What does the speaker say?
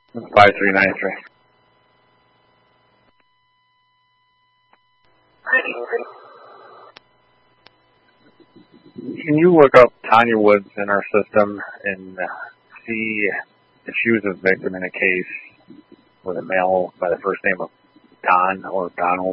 5393. Can you look up Tanya Woods in our system and see if she was a victim in a case with a male by the first name of Don or Donald?